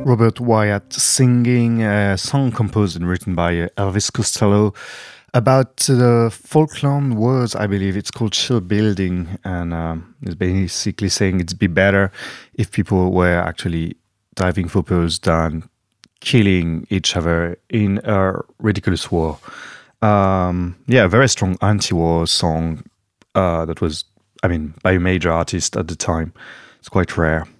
Robert Wyatt singing a song composed and written by Elvis Costello about the Falkland Wars, I believe. It's called Shield Building, and it's basically saying it'd be better if people were actually diving for pearls than killing each other in a ridiculous war. A very strong anti-war song that was, by a major artist at the time. It's quite rare.